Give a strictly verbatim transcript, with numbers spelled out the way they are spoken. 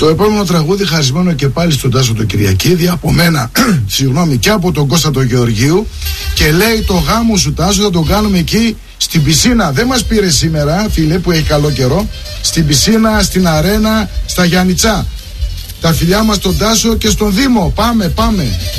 Το επόμενο τραγούδι χαρισμένο και πάλι στον Τάσο το Κυριακίδη, από μένα, συγγνώμη, και από τον Κώστα το Γεωργίου, και λέει: το γάμο σου Τάσο θα τον κάνουμε εκεί στην πισίνα. Δεν μας πήρε σήμερα, φίλε, που έχει καλό καιρό. Στην πισίνα, στην αρένα, στα Γιάννητσά. Τα φιλιά μας στον Τάσο και στον Δήμο. Πάμε, πάμε.